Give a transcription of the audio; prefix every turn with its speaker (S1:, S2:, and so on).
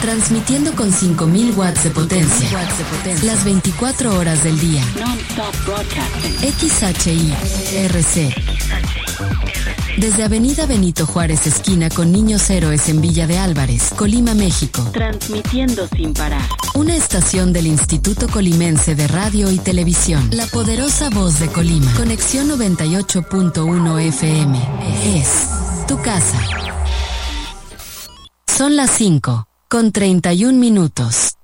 S1: Transmitiendo con 5000 watts de potencia. Las 24 horas del día. XHI-RC. Desde Avenida Benito Juárez, esquina con Niños Héroes en Villa de Álvarez, Colima, México.
S2: Transmitiendo sin parar.
S1: Una estación del Instituto Colimense de Radio y Televisión. La poderosa voz de Colima. Conexión 98.1 FM. Es tu casa. Son las 5:31.